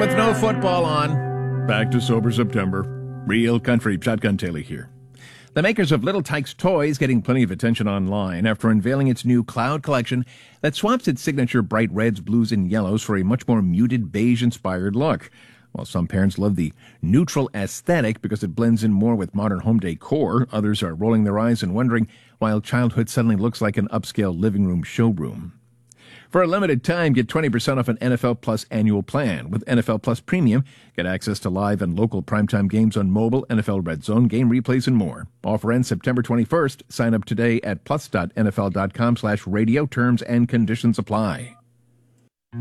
with no football on. Back to sober September. Real country. Shotgun Taylor here. The makers of Little Tikes Toys getting plenty of attention online after unveiling its new Cloud collection that swaps its signature bright reds, blues, and yellows for a much more muted beige-inspired look. While some parents love the neutral aesthetic because it blends in more with modern home decor, others are rolling their eyes and wondering why childhood suddenly looks like an upscale living room showroom. For a limited time, get 20% off an NFL Plus annual plan. With NFL Plus Premium, get access to live and local primetime games on mobile, NFL Red Zone, game replays, and more. Offer ends September 21st. Sign up today at plus.nfl.com/radio. Terms and conditions apply.